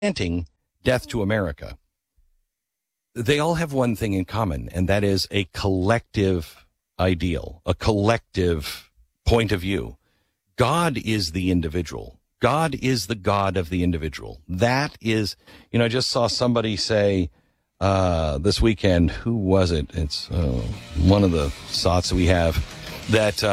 chanting death to America. They all have one thing in common, and that is a collective ideal, a collective point of view. God is the individual. God is the God of the individual. That is, I just saw somebody say this weekend, who was it? It's one of the thoughts that we have, that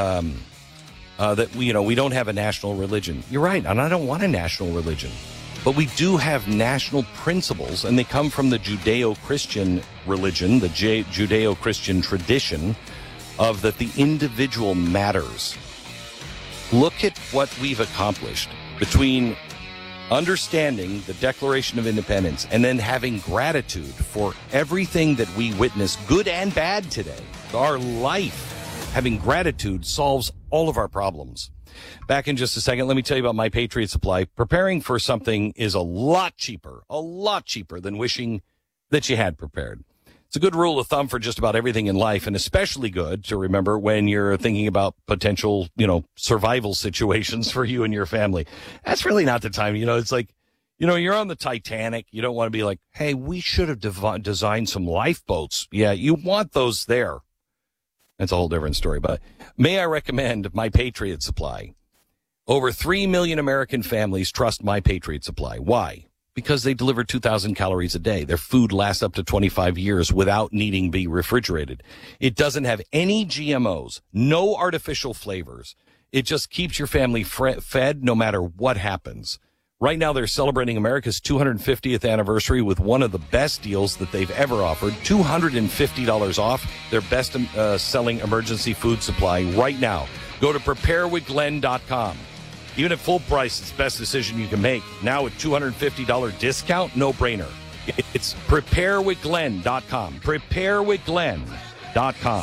we don't have a national religion. You're right, and I don't want a national religion. But we do have national principles, and they come from the Judeo-Christian religion, the Judeo-Christian tradition of that the individual matters. Look at what we've accomplished between understanding the Declaration of Independence and then having gratitude for everything that we witness, good and bad today. Our life, having gratitude solves all of our problems. Back in just a second, let me tell you about My Patriot Supply. Preparing for something is a lot cheaper than wishing that you had prepared. It's a good rule of thumb for just about everything in life, and especially good to remember when you're thinking about potential, survival situations for you and your family. That's really not the time. It's like, you're on the Titanic. You don't want to be like, hey, we should have designed some lifeboats. Yeah, you want those there. That's a whole different story. But may I recommend My Patriot Supply? Over 3 million American families trust My Patriot Supply. Why? Because they deliver 2,000 calories a day. Their food lasts up to 25 years without needing to be refrigerated. It doesn't have any GMOs, no artificial flavors. It just keeps your family fed no matter what happens. Right now, they're celebrating America's 250th anniversary with one of the best deals that they've ever offered, $250 off their best-selling emergency food supply right now. Go to preparewithglenn.com. Even at full price, it's the best decision you can make. Now with $250 discount, no-brainer. It's preparewithglenn.com. Preparewithglenn.com.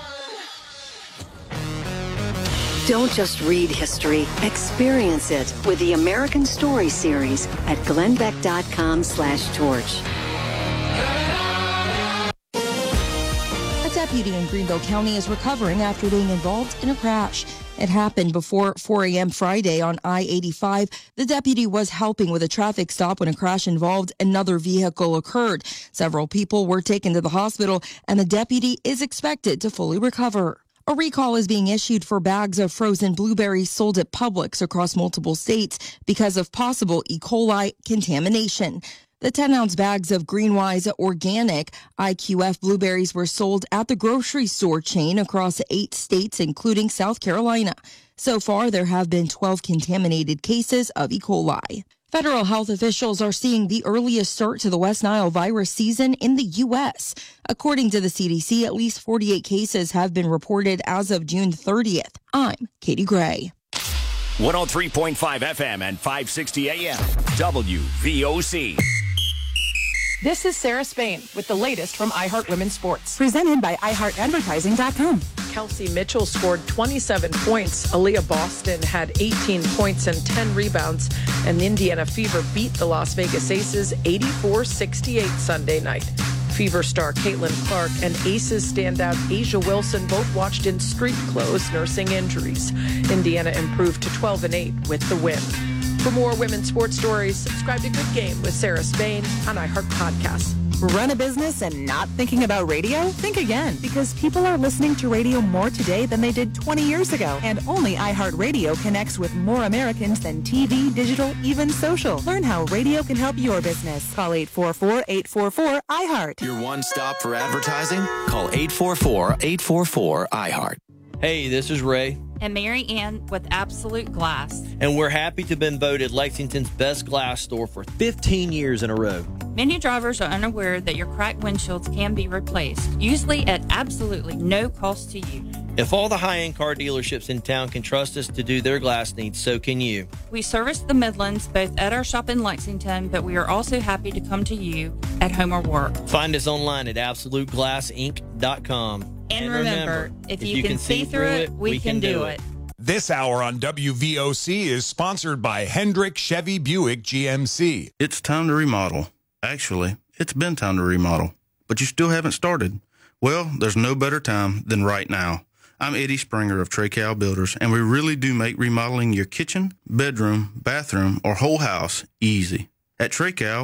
Don't just read history, experience it with the American Story series at glennbeck.com/torch. A deputy in Greenville County is recovering after being involved in a crash. It happened before 4 a.m. Friday on I-85. The deputy was helping with a traffic stop when a crash involved another vehicle occurred. Several people were taken to the hospital, and the deputy is expected to fully recover. A recall is being issued for bags of frozen blueberries sold at Publix across multiple states because of possible E. coli contamination. The 10-ounce bags of Greenwise organic IQF blueberries were sold at the grocery store chain across 8 states, including South Carolina. So far, there have been 12 contaminated cases of E. coli. Federal health officials are seeing the earliest start to the West Nile virus season in the U.S. According to the CDC, at least 48 cases have been reported as of June 30th. I'm Katie Gray. 103.5 FM and 560 AM, WVOC. This is Sarah Spain with the latest from iHeart Women's Sports. Presented by iHeartAdvertising.com. Kelsey Mitchell scored 27 points. Aaliyah Boston had 18 points and 10 rebounds. And the Indiana Fever beat the Las Vegas Aces 84-68 Sunday night. Fever star Caitlin Clark and Aces standout Asia Wilson both watched in street clothes nursing injuries. Indiana improved to 12-8 with the win. For more women's sports stories, subscribe to Good Game with Sarah Spain on iHeart Podcasts. Run a business and not thinking about radio? Think again, because people are listening to radio more today than they did 20 years ago. And only iHeartRadio connects with more Americans than TV, digital, even social. Learn how radio can help your business. Call 844-844-iHeart. Your one stop for advertising? Call 844-844-iHeart. Hey, this is Ray. And Mary Ann with Absolute Glass. And we're happy to have been voted Lexington's best glass store for 15 years in a row. Many drivers are unaware that your cracked windshields can be replaced, usually at absolutely no cost to you. If all the high-end car dealerships in town can trust us to do their glass needs, so can you. We service the Midlands both at our shop in Lexington, but we are also happy to come to you at home or work. Find us online at AbsoluteGlassInc.com. And remember, if you can see through it, we can do it. This hour on WVOC is sponsored by Hendrick Chevy Buick GMC. It's time to remodel. Actually, it's been time to remodel, but you still haven't started. Well, there's no better time than right now. I'm Eddie Springer of Trey Cow Builders, and we really do make remodeling your kitchen, bedroom, bathroom, or whole house easy. At Tracow,